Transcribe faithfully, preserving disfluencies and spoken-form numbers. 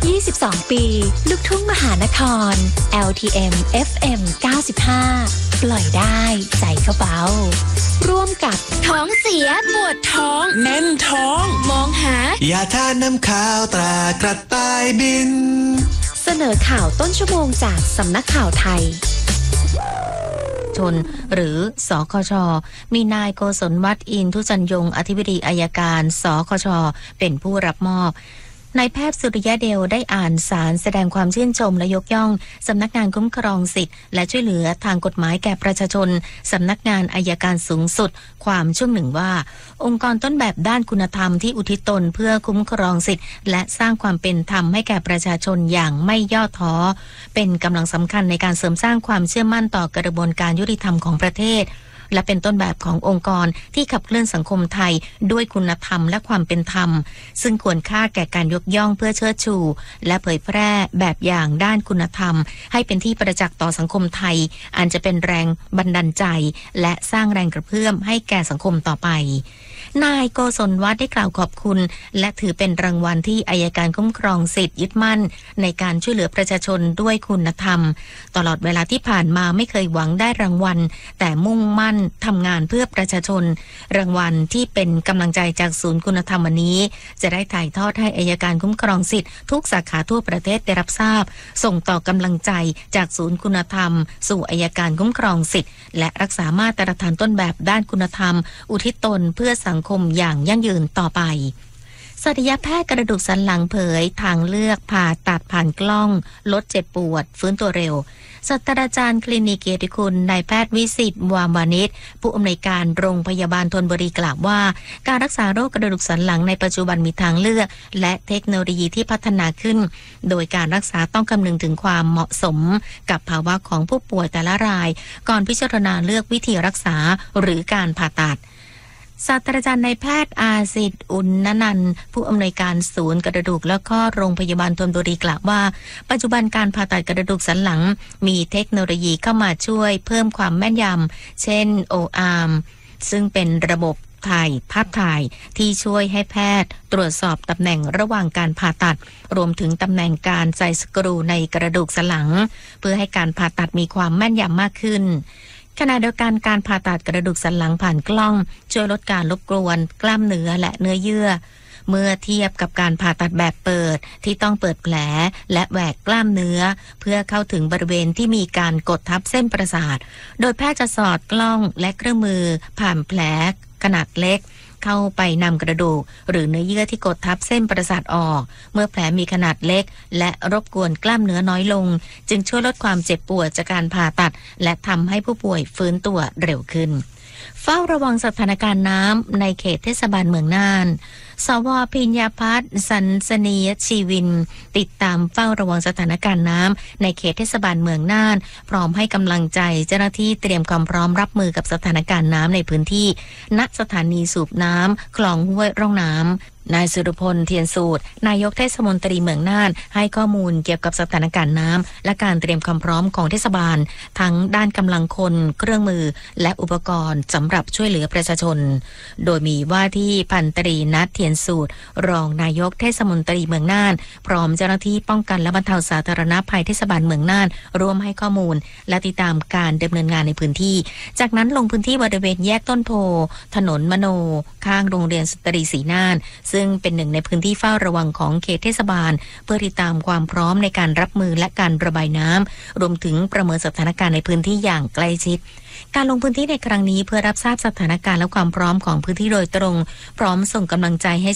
ยี่สิบสอง ปีลูกทุ่งมหานคร แอล ที เอ็ม เอฟ เอ็ม เก้าสิบห้า ปล่อยได้ใจเขาเบาร่วมกับท้องเสียปวดท้องแน่นท้องมองหายาทาน้ำขาวตรากระต่ายบินเสนอข่าวต้นชั่วโมงจากสำนักข่าวไทยชนหรือสคช.มีนายโกศลวัฒน์อินทุจันยงอธิบดีอัยการสคช.เป็นผู้รับมอบนายแพทย์สุริยะเดลได้อ่านสารแสดงความชื่นชมและยกย่องสำนักงานคุ้มครองสิทธิและช่วยเหลือทางกฎหมายแก่ประชาชนสำนักงานอัยการสูงสุดความช่วงหนึ่งว่าองค์กรต้นแบบด้านคุณธรรมที่อุทิศตนเพื่อคุ้มครองสิทธิและสร้างความเป็นธรรมให้แก่ประชาชนอย่างไม่ย่อท้อเป็นกำลังสำคัญในการเสริมสร้างความเชื่อมั่นต่อกระบวนการยุติธรรมของประเทศและเป็นต้นแบบขององค์กรที่ขับเคลื่อนสังคมไทยด้วยคุณธรรมและความเป็นธรรมซึ่งควรค่าแก่การยกย่องเพื่อเชิดชูและเผยแพร่แบบอย่างด้านคุณธรรมให้เป็นที่ประจักษ์ต่อสังคมไทยอันจะเป็นแรงบันดาลใจและสร้างแรงกระเพื่อมให้แก่สังคมต่อไปนายโกศลวัฒน์ได้กล่าวขอบคุณและถือเป็นรางวัลที่อัยการคุ้มครองสิทธิยึดมั่นในการช่วยเหลือประชาชนด้วยคุณธรรมตลอดเวลาที่ผ่านมาไม่เคยหวังได้รางวัลแต่มุ่งมั่นทำงานเพื่อประชาชนรางวัลที่เป็นกำลังใจจากศูนย์คุณธรรมวันนี้จะได้ถ่ายทอดให้อัยการคุ้มครองสิทธิทุกสาขาทั่วประเทศได้รับทราบส่งต่อกำลังใจจากศูนย์คุณธรรมสู่อัยการคุ้มครองสิทธิและรักษามาตรฐานต้นแบบด้านคุณธรรมอุทิศตนเพื่อสังคมอย่างยั่งยืนต่อไปศัลยแพทย์กระดูกสันหลังเผยทางเลือกผ่าตัดผ่านกล้องลดเจ็บปวดฟื้นตัวเร็วศาสตราจารย์คลินิกเกียรติคุณนายแพทย์วิสิตวามวานิชผู้อำนวยการโรงพยาบาลธนบุรีกล่าวว่าการรักษาโรคกระดูกสันหลังในปัจจุบันมีทางเลือกและเทคโนโลยีที่พัฒนาขึ้นโดยการรักษาต้องคำนึงถึงความเหมาะสมกับภาวะของผู้ป่วยแต่ละรายก่อนพิจารณาเลือกวิธีรักษาหรือการผ่าตัดศาสตราจารย์นายแพทย์อาสิทธิ์อุณนันท์ผู้อำนวยการศูนย์กระดูกและข้อโรงพยาบาลธนบุรีกล่าวว่าปัจจุบันการผ่าตัดกระดูกสันหลังมีเทคโนโลยีเข้ามาช่วยเพิ่มความแม่นยำเช่น โอ อาร์ เอ็ม ซึ่งเป็นระบบถ่ายภาพถ่ายที่ช่วยให้แพทย์ตรวจสอบตำแหน่งระหว่างการผ่าตัดรวมถึงตำแหน่งการใส่สกรูในกระดูกสันหลังเพื่อให้การผ่าตัดมีความแม่นยำมากขึ้นขณะเดียวกันการผ่าตัดกระดูกสันหลังผ่านกล้องช่วยลดการรบกวนกล้ามเนื้อและเนื้อเยื่อเมื่อเทียบกับการผ่าตัดแบบเปิดที่ต้องเปิดแผลและแหวกกล้ามเนื้อเพื่อเข้าถึงบริเวณที่มีการกดทับเส้นประสาทโดยแพทย์จะสอดกล้องและเครื่องมือผ่านแผลขนาดเล็กเข้าไปนำกระดูกหรือเนื้อเยื่อที่กดทับเส้นประสาทออกเมื่อแผลมีขนาดเล็กและรบกวนกล้ามเนื้อน้อยลงจึงช่วยลดความเจ็บปวดจากการผ่าตัดและทำให้ผู้ป่วยฟื้นตัวเร็วขึ้นเฝ้าระวังสถานการณ์น้ำในเขตเทศบาลเมืองน่านสว.พิญญาภัทร สันสนียชีวินติดตามเฝ้าระวังสถานการณ์น้ำในเขตเทศบาลเมืองน่านพร้อมให้กำลังใจเจ้าหน้าที่เตรียมความพร้อมรับมือกับสถานการณ์น้ำในพื้นที่ณสถานีสูบน้ำคลองห้วยร่องน้ำนายสุรพลเทียนสูตรนายกเทศมนตรีเมืองน่านให้ข้อมูลเกี่ยวกับสถานการณ์น้ำและการเตรียมความพร้อมของเทศบาลทั้งด้านกำลังคนเครื่องมือและอุปกรณ์สำหรับช่วยเหลือประชาชนโดยมีว่าที่พันตรีณัฐเทียนสูตรรองนายกเทศมนตรีเมืองน่านพร้อมเจ้าหน้าที่ป้องกันและบรรเทาสาธารณภัยเทศบาลเมืองน่านร่วมให้ข้อมูลและติดตามการดำเนินงานในพื้นที่จากนั้นลงพื้นที่บริเวณแยกต้นโพถนนมโนข้างโรงเรียนสตรีศรีน่านซึ่งเป็นหนึ่งในพื้นที่เฝ้าระวังของเขตเทศบาลเพื่อติดตามความพร้อมในการรับมือและการระบายน้ำรวมถึงประเมินสถานการณ์ในพื้นที่อย่างใกล้ชิดการลงพื้นที่ในครั้งนี้เพื่อรับทราบสถานการณ์และความพร้อมของพื้นที่โดยตรงพร้อมส่งกำลังใจให้